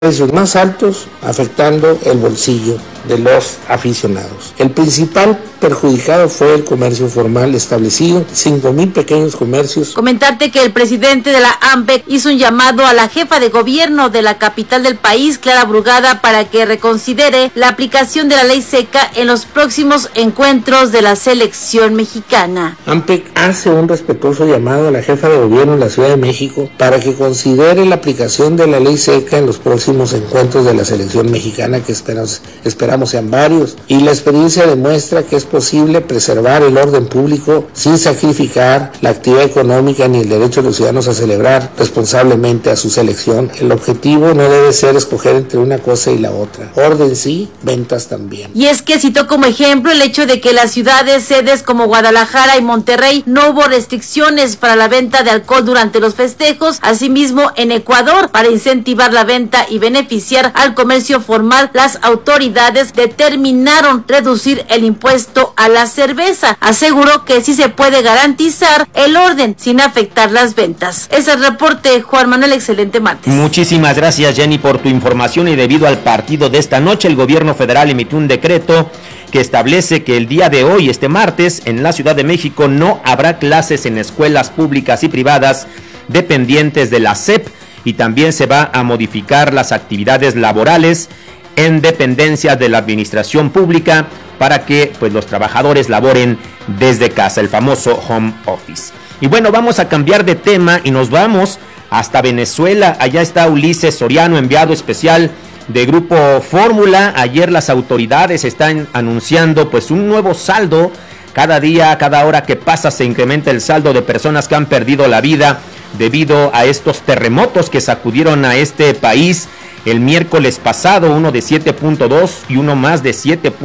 precios más altos, afectando el bolsillo de los aficionados. El principal perjudicado fue el comercio formal establecido, 5,000 pequeños comercios. Comentarte que el presidente de la AMPEC hizo un llamado a la jefa de gobierno de la capital del país, Clara Brugada, para que reconsidere la aplicación de la ley seca en los próximos encuentros de la selección mexicana. AMPEC hace un respetuoso llamado a la jefa de gobierno de la Ciudad de México para que considere la aplicación de la ley seca en los próximos encuentros de la selección mexicana, que esperamos sean varios, y la experiencia demuestra que es posible preservar el orden público sin sacrificar la actividad económica ni el derecho de los ciudadanos a celebrar responsablemente a su selección. El objetivo no debe ser escoger entre una cosa y la otra. Orden sí, ventas también. Y es que citó como ejemplo el hecho de que las ciudades sedes como Guadalajara y Monterrey no hubo restricciones para la venta de alcohol durante los festejos. Asimismo, en Ecuador, para incentivar la venta y beneficiar al comercio formal, las autoridades determinaron reducir el impuesto a la cerveza. Aseguró que sí se puede garantizar el orden sin afectar las ventas. Es el reporte, Juan Manuel, excelente martes. Muchísimas gracias, Jenny, por tu información. Y debido al partido de esta noche, el gobierno federal emitió un decreto que establece que el día de hoy, este martes, en la Ciudad de México no habrá clases en escuelas públicas y privadas dependientes de la SEP, y también se va a modificar las actividades laborales en dependencia de la administración pública para que pues los trabajadores laboren desde casa, el famoso home office. Y bueno, vamos a cambiar de tema y nos vamos hasta Venezuela. Allá está Ulises Soriano, enviado especial de Grupo Fórmula. Ayer las autoridades están anunciando pues un nuevo saldo. Cada día, cada hora que pasa se incrementa el saldo de personas que han perdido la vida debido a estos terremotos que sacudieron a este país el miércoles pasado, uno de 7.2 y uno más de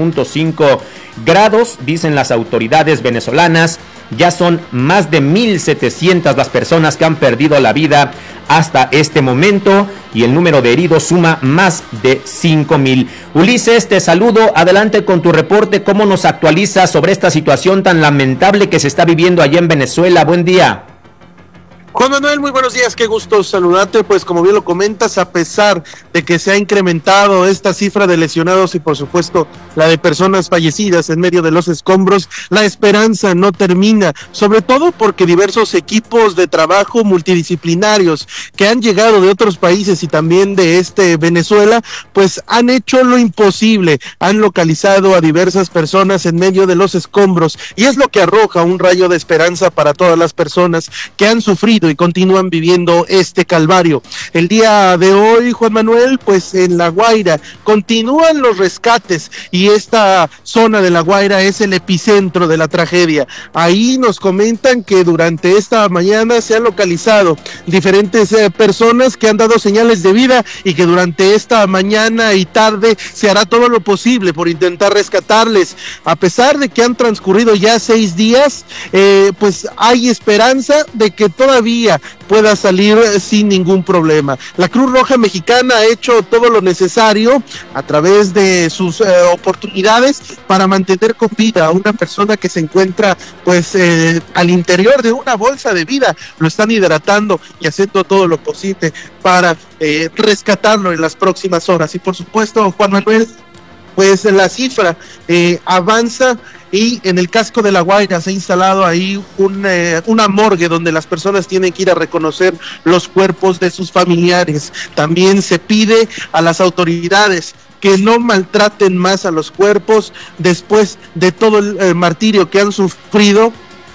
7.5 grados, dicen las autoridades venezolanas. Ya son más de 1,700 las personas que han perdido la vida hasta este momento y el número de heridos suma más de 5,000. Ulises, te saludo, adelante con tu reporte. ¿Cómo nos actualizas sobre esta situación tan lamentable que se está viviendo allá en Venezuela? Buen día. Juan Manuel, muy buenos días, qué gusto saludarte. Pues como bien lo comentas, a pesar de que se ha incrementado esta cifra de lesionados y por supuesto la de personas fallecidas en medio de los escombros, la esperanza no termina, sobre todo porque diversos equipos de trabajo multidisciplinarios que han llegado de otros países y también de Venezuela, pues han hecho lo imposible, han localizado a diversas personas en medio de los escombros, y es lo que arroja un rayo de esperanza para todas las personas que han sufrido y continúan viviendo este calvario. El día de hoy, Juan Manuel, pues en La Guaira continúan los rescates y esta zona de La Guaira es el epicentro de la tragedia. Ahí nos comentan que durante esta mañana se han localizado diferentes personas que han dado señales de vida y que durante esta mañana y tarde se hará todo lo posible por intentar rescatarles. A pesar de que han transcurrido ya 6 días, pues hay esperanza de que todavía pueda salir sin ningún problema. La Cruz Roja Mexicana ha hecho todo lo necesario a través de sus oportunidades para mantener con vida a una persona que se encuentra pues al interior de una bolsa de vida. Lo están hidratando y haciendo todo lo posible para rescatarlo en las próximas horas. Y por supuesto, Juan Manuel, pues la cifra avanza. Y en el casco de La Guaira se ha instalado ahí una morgue donde las personas tienen que ir a reconocer los cuerpos de sus familiares. También se pide a las autoridades que no maltraten más a los cuerpos después de todo el martirio que han sufrido.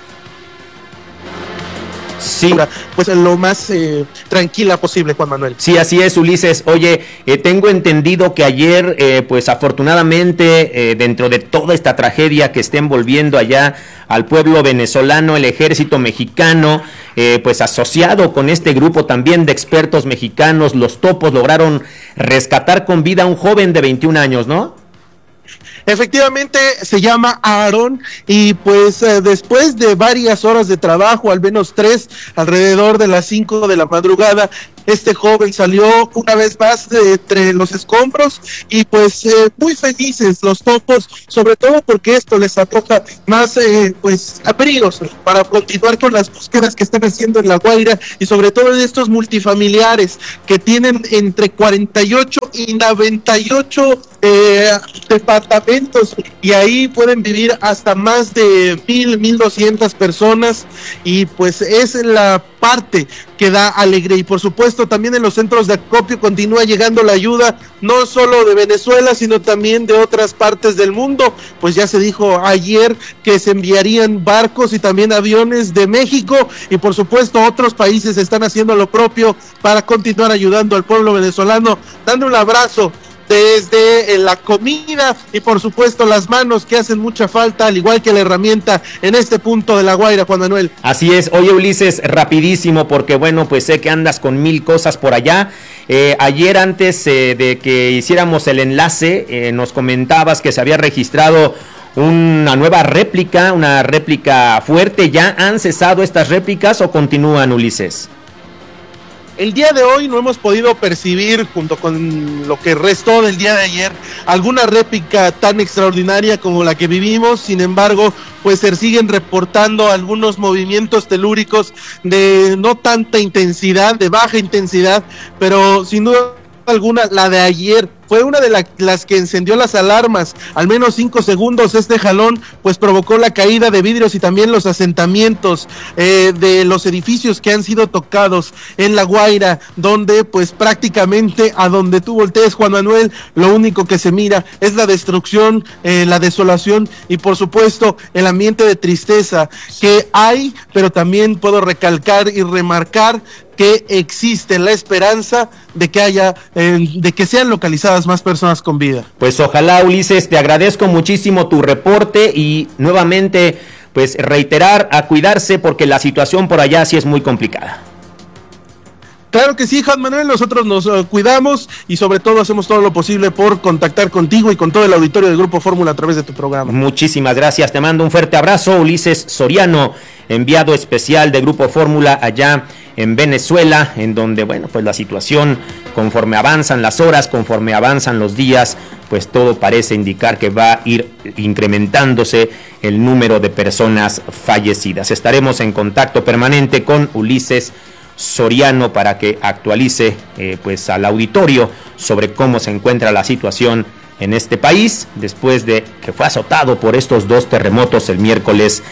Sí, pues lo más tranquila posible, Juan Manuel. Sí, así es, Ulises. Oye, tengo entendido que ayer, pues afortunadamente, dentro de toda esta tragedia que está envolviendo allá al pueblo venezolano, el ejército mexicano, pues asociado con este grupo también de expertos mexicanos, los Topos, lograron rescatar con vida a un joven de 21 años, ¿no? Efectivamente, se llama Aarón y pues después de varias horas de trabajo, al menos 3, alrededor de las 5 de la madrugada, este joven salió una vez más de entre los escombros y pues muy felices los topos, sobre todo porque esto les arroja más pues abrigos para continuar con las búsquedas que están haciendo en La Guaira, y sobre todo en estos multifamiliares que tienen entre 48 y 98 departamentos, y ahí pueden vivir hasta más de 1,200 personas, y pues es la parte que da alegría. Y por supuesto también en los centros de acopio continúa llegando la ayuda, no solo de Venezuela sino también de otras partes del mundo, pues ya se dijo ayer que se enviarían barcos y también aviones de México, y por supuesto otros países están haciendo lo propio para continuar ayudando al pueblo venezolano, dando un abrazo desde la comida y por supuesto las manos, que hacen mucha falta, al igual que la herramienta en este punto de La Guaira, Juan Manuel. Así es. Oye, Ulises, rapidísimo, porque bueno, pues sé que andas con 1000 cosas por allá. Ayer, antes de que hiciéramos el enlace, nos comentabas que se había registrado una nueva réplica, una réplica fuerte. ¿Ya han cesado estas réplicas o continúan, Ulises? El día de hoy no hemos podido percibir, junto con lo que restó del día de ayer, alguna réplica tan extraordinaria como la que vivimos. Sin embargo, pues se siguen reportando algunos movimientos telúricos de no tanta intensidad, de baja intensidad, pero sin duda alguna la de ayer fue una de las que encendió las alarmas. Al menos 5 segundos este jalón pues provocó la caída de vidrios y también los asentamientos de los edificios que han sido tocados en La Guaira, donde pues prácticamente a donde tú voltees, Juan Manuel, lo único que se mira es la destrucción, la desolación y por supuesto el ambiente de tristeza que hay, pero también puedo recalcar y remarcar que existe la esperanza de que haya, de que sean localizadas más personas con vida. Pues ojalá, Ulises, te agradezco muchísimo tu reporte y nuevamente pues reiterar a cuidarse porque la situación por allá sí es muy complicada. Claro que sí, Juan Manuel, nosotros nos cuidamos y sobre todo hacemos todo lo posible por contactar contigo y con todo el auditorio del Grupo Fórmula a través de tu programa. Muchísimas gracias, te mando un fuerte abrazo, Ulises Soriano, enviado especial de Grupo Fórmula allá en Venezuela, en donde, bueno, pues la situación, conforme avanzan las horas, conforme avanzan los días, pues todo parece indicar que va a ir incrementándose el número de personas fallecidas. Estaremos en contacto permanente con Ulises Soriano para que actualice pues al auditorio sobre cómo se encuentra la situación en este país después de que fue azotado por estos 2 terremotos el miércoles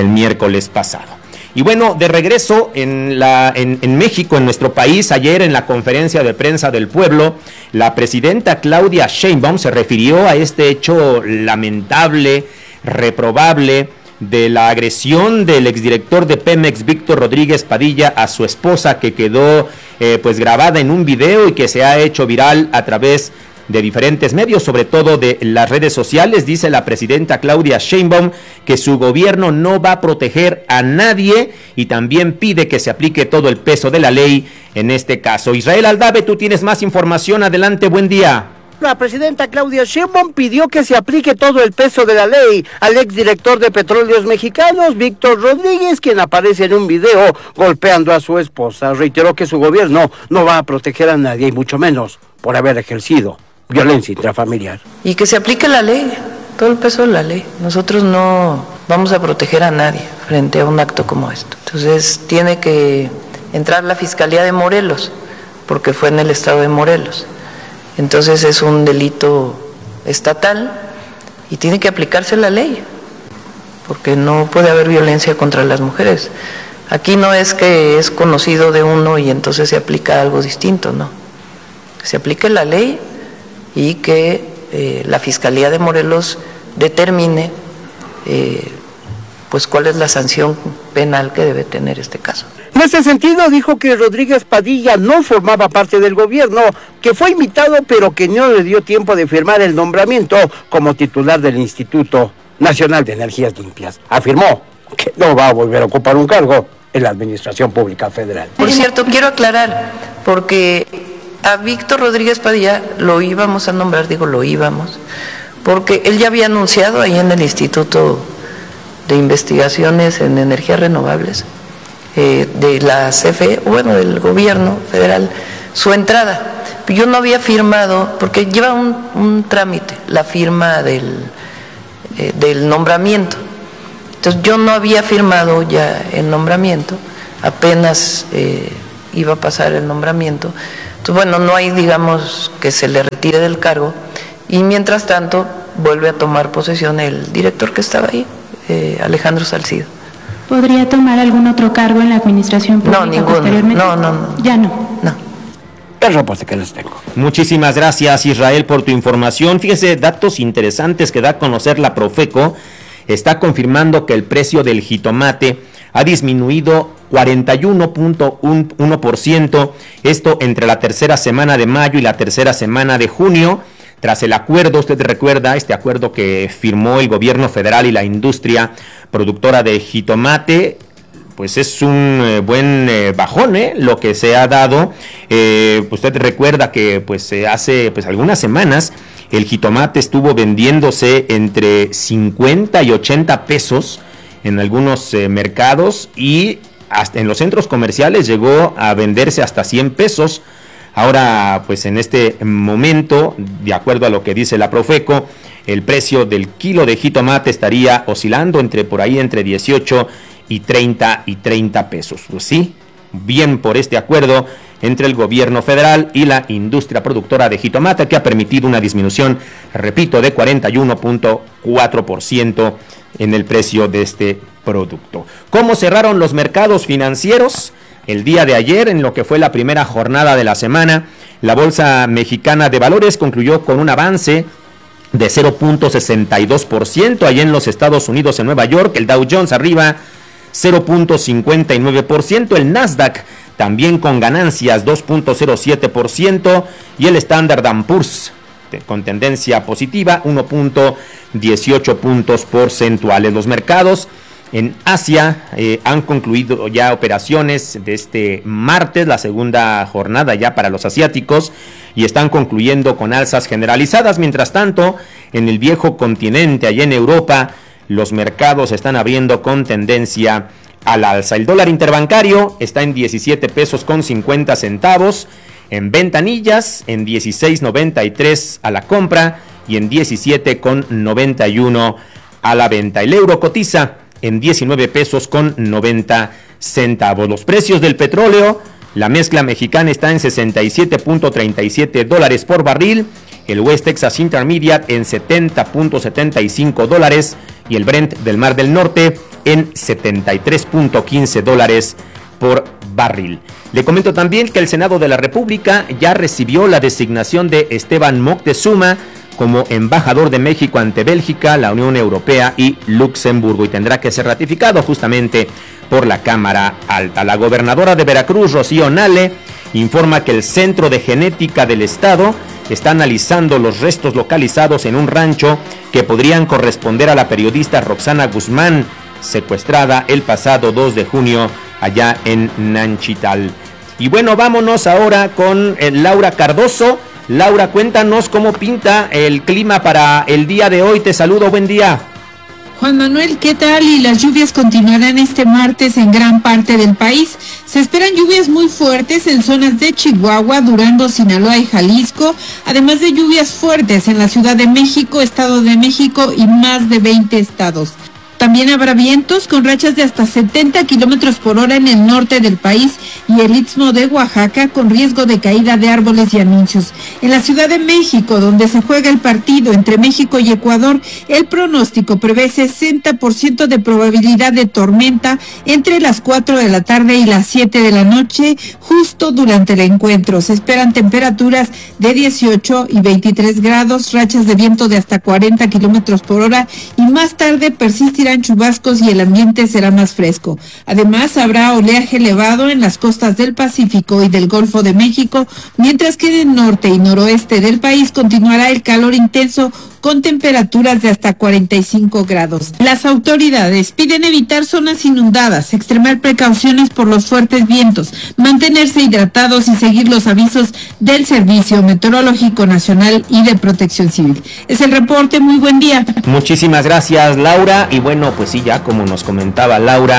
pasado. Y bueno, de regreso en México, en nuestro país, ayer en la conferencia de prensa del pueblo, la presidenta Claudia Sheinbaum se refirió a este hecho lamentable, reprobable, de la agresión del exdirector de Pemex, Víctor Rodríguez Padilla, a su esposa, que quedó pues grabada en un video y que se ha hecho viral a través de diferentes medios, sobre todo de las redes sociales. Dice la presidenta Claudia Sheinbaum que su gobierno no va a proteger a nadie y también pide que se aplique todo el peso de la ley en este caso. Israel Aldave, tú tienes más información, adelante, buen día. La presidenta Claudia Sheinbaum pidió que se aplique todo el peso de la ley al exdirector de Petróleos Mexicanos, Víctor Rodríguez, quien aparece en un video golpeando a su esposa. Reiteró que su gobierno no va a proteger a nadie, y mucho menos por haber ejercido violencia intrafamiliar. Y que se aplique la ley, todo el peso de la ley. Nosotros no vamos a proteger a nadie frente a un acto como esto. Entonces tiene que entrar la Fiscalía de Morelos, porque fue en el estado de Morelos. Entonces es un delito estatal y tiene que aplicarse la ley, porque no puede haber violencia contra las mujeres. Aquí no es que es conocido de uno y entonces se aplica algo distinto, no. Que se aplique la ley y que la Fiscalía de Morelos determine pues cuál es la sanción penal que debe tener este caso. En ese sentido, dijo que Rodríguez Padilla no formaba parte del gobierno, que fue invitado pero que no le dio tiempo de firmar el nombramiento como titular del Instituto Nacional de Energías Limpias. Afirmó que no va a volver a ocupar un cargo en la Administración Pública Federal. Por cierto, quiero aclarar, porque a Víctor Rodríguez Padilla lo íbamos a nombrar, porque él ya había anunciado ahí en el Instituto de Investigaciones en Energías Renovables de la CFE, bueno, del gobierno federal, su entrada. Yo no había firmado, porque lleva un trámite, la firma del nombramiento. Entonces yo no había firmado ya el nombramiento, apenas iba a pasar el nombramiento. Entonces, bueno, no hay, digamos, que se le retire del cargo, y mientras tanto vuelve a tomar posesión el director que estaba ahí, Alejandro Salcido. ¿Podría tomar algún otro cargo en la administración pública? No, ninguno. Posteriormente? No. Ya no. El reporte que les tengo. Muchísimas gracias, Israel, por tu información. Fíjese, datos interesantes que da a conocer la Profeco. Está confirmando que el precio del jitomate ha disminuido 41.1%, esto entre la tercera semana de mayo y la tercera semana de junio, tras el acuerdo, usted recuerda, este acuerdo que firmó el gobierno federal y la industria productora de jitomate. Pues es un buen bajón, lo que se ha dado. Usted recuerda que pues hace pues algunas semanas el jitomate estuvo vendiéndose entre 50 y 80 pesos en algunos mercados, y hasta en los centros comerciales llegó a venderse hasta 100 pesos. Ahora, pues en este momento, de acuerdo a lo que dice la Profeco, el precio del kilo de jitomate estaría oscilando entre 18 y 30 pesos. Pues sí, bien por este acuerdo entre el gobierno federal y la industria productora de jitomate, que ha permitido una disminución, repito, de 41.4% en el precio de este producto. ¿Cómo cerraron los mercados financieros el día de ayer en lo que fue la primera jornada de la semana? La Bolsa Mexicana de Valores concluyó con un avance de 0.62%, allá en los Estados Unidos, en Nueva York. El Dow Jones arriba 0.59%, el Nasdaq también con ganancias 2.07%, y el Standard & Poor's con tendencia positiva 1.18 puntos porcentuales. Los mercados en Asia han concluido ya operaciones de este martes, la segunda jornada ya para los asiáticos, y están concluyendo con alzas generalizadas. Mientras tanto, en el viejo continente, allá en Europa, los mercados están abriendo con tendencia al alza. El dólar interbancario está en 17 pesos con 50 centavos, en ventanillas en 16.93 a la compra y en 17.91 a la venta. El euro cotiza en 19 pesos con 90 centavos. Los precios del petróleo, la mezcla mexicana está en 67.37 dólares por barril, el West Texas Intermediate en 70.75 dólares y el Brent del Mar del Norte en 73.15 dólares por barril. Le comento también que el Senado de la República ya recibió la designación de Esteban Moctezuma como embajador de México ante Bélgica, la Unión Europea y Luxemburgo, y tendrá que ser ratificado justamente por la Cámara Alta. La gobernadora de Veracruz, Rocío Nale, informa que el Centro de Genética del Estado está analizando los restos localizados en un rancho que podrían corresponder a la periodista Roxana Guzmán, secuestrada el pasado 2 de junio allá en Nanchital. Y bueno, vámonos ahora con Laura Cardoso. Laura, cuéntanos cómo pinta el clima para el día de hoy. Te saludo, buen día. Juan Manuel, ¿qué tal? Y las lluvias continuarán este martes en gran parte del país. Se esperan lluvias muy fuertes en zonas de Chihuahua, Durango, Sinaloa y Jalisco, además de lluvias fuertes en la Ciudad de México, Estado de México y más de 20 estados. También habrá vientos con rachas de hasta 70 kilómetros por hora en el norte del país y el istmo de Oaxaca, con riesgo de caída de árboles y anuncios. En la Ciudad de México, donde se juega el partido entre México y Ecuador, el pronóstico prevé 60% de probabilidad de tormenta entre las 4 de la tarde y las 7 de la noche, justo durante el encuentro. Se esperan temperaturas de 18 y 23 grados, rachas de viento de hasta 40 kilómetros por hora, y más tarde persistirán chubascos y el ambiente será más fresco. Además, habrá oleaje elevado en las costas del Pacífico y del Golfo de México, mientras que en el norte y noroeste del país continuará el calor intenso con temperaturas de hasta 45 grados. Las autoridades piden evitar zonas inundadas, extremar precauciones por los fuertes vientos, mantenerse hidratados y seguir los avisos del Servicio Meteorológico Nacional y de Protección Civil. Es el reporte, muy buen día. Muchísimas gracias, Laura. Y bueno, pues sí, ya como nos comentaba Laura,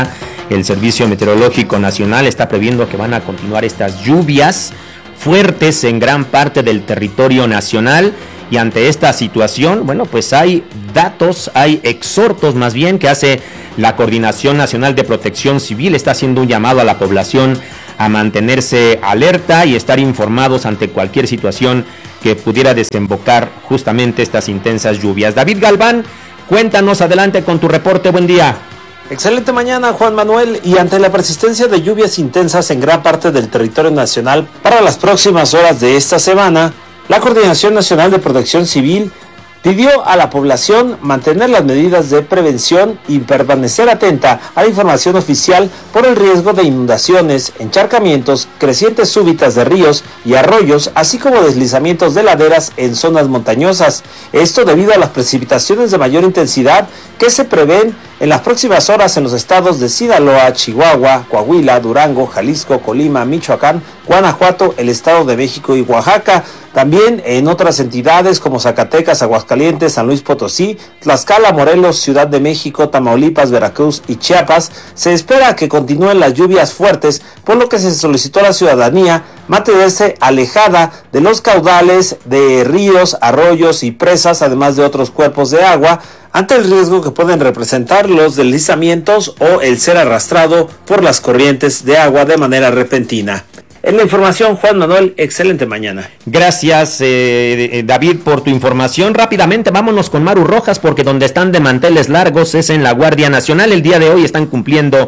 El Servicio Meteorológico Nacional está previendo que van a continuar estas lluvias fuertes en gran parte del territorio nacional. Y ante esta situación, bueno, pues hay datos, hay exhortos más bien que hace la Coordinación Nacional de Protección Civil. Está haciendo un llamado a la población a mantenerse alerta y estar informados ante cualquier situación que pudiera desembocar justamente estas intensas lluvias. David Galván, cuéntanos, adelante con tu reporte, buen día. Excelente mañana, Juan Manuel, y ante la persistencia de lluvias intensas en gran parte del territorio nacional para las próximas horas de esta semana, la Coordinación Nacional de Protección Civil pidió a la población mantener las medidas de prevención y permanecer atenta a la información oficial por el riesgo de inundaciones, encharcamientos, crecientes súbitas de ríos y arroyos, así como deslizamientos de laderas en zonas montañosas. Esto debido a las precipitaciones de mayor intensidad que se prevén en las próximas horas en los estados de Sinaloa, Chihuahua, Coahuila, Durango, Jalisco, Colima, Michoacán, Guanajuato, el Estado de México y Oaxaca. También en otras entidades como Zacatecas, Aguascalientes, San Luis Potosí, Tlaxcala, Morelos, Ciudad de México, Tamaulipas, Veracruz y Chiapas, se espera que continúen las lluvias fuertes, por lo que se solicitó a la ciudadanía mantenerse alejada de los caudales de ríos, arroyos y presas, además de otros cuerpos de agua, ante el riesgo que pueden representar los deslizamientos o el ser arrastrado por las corrientes de agua de manera repentina. En la información, Juan Manuel, excelente mañana. Gracias, David, por tu información. Rápidamente, vámonos con Maru Rojas, porque donde están de manteles largos es en la Guardia Nacional. El día de hoy están cumpliendo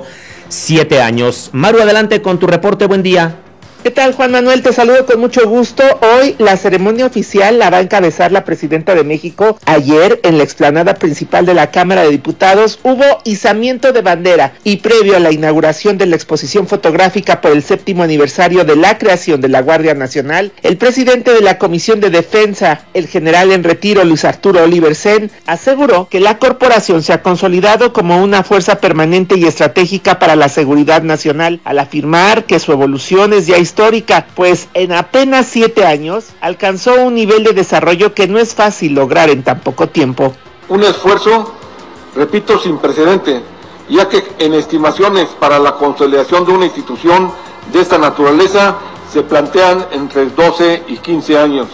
7 años. Maru, adelante con tu reporte, buen día. ¿Qué tal, Juan Manuel? Te saludo con mucho gusto. Hoy la ceremonia oficial la va a encabezar la Presidenta de México. Ayer, en la explanada principal de la Cámara de Diputados, hubo izamiento de bandera y previo a la inauguración de la exposición fotográfica por el 7º aniversario de la creación de la Guardia Nacional, el presidente de la Comisión de Defensa, el general en retiro Luis Arturo Oliver Sen, aseguró que la corporación se ha consolidado como una fuerza permanente y estratégica para la seguridad nacional, al afirmar que su evolución es ya histórica, pues en apenas 7 años alcanzó un nivel de desarrollo que no es fácil lograr en tan poco tiempo. Un esfuerzo, repito, sin precedente, ya que en estimaciones para la consolidación de una institución de esta naturaleza se plantean entre 12 y 15 años.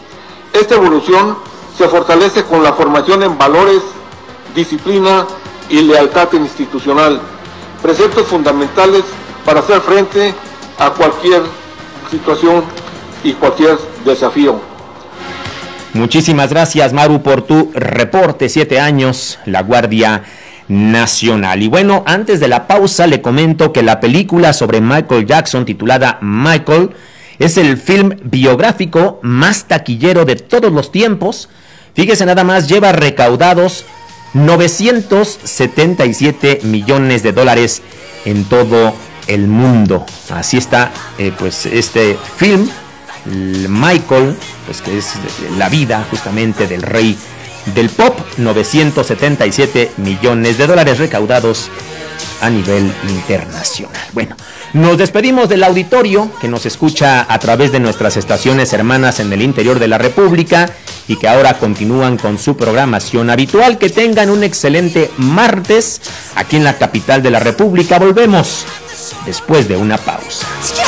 Esta evolución se fortalece con la formación en valores, disciplina y lealtad institucional, preceptos fundamentales para hacer frente a cualquier situación y cualquier desafío. Muchísimas gracias, Maru, por tu reporte. 7 años, la Guardia Nacional. Y bueno, antes de la pausa le comento que la película sobre Michael Jackson, titulada Michael, es el film biográfico más taquillero de todos los tiempos. Fíjese nada más, lleva recaudados 977 millones de dólares en todo el mundo. Así está, pues este film, Michael, pues que es la vida justamente del rey del pop. 977 millones de dólares recaudados a nivel internacional. Bueno, nos despedimos del auditorio que nos escucha a través de nuestras estaciones hermanas en el interior de la República y que ahora continúan con su programación habitual. Que tengan un excelente martes aquí en la capital de la República. Volvemos después de una pausa.